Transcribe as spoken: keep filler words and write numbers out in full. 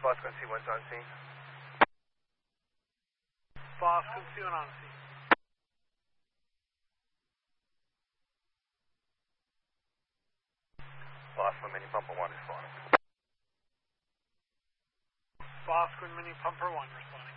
Boston C one's on scene. Boston C one on scene. Boston Mini Pumper one responding. Boston Mini Pumper one responding.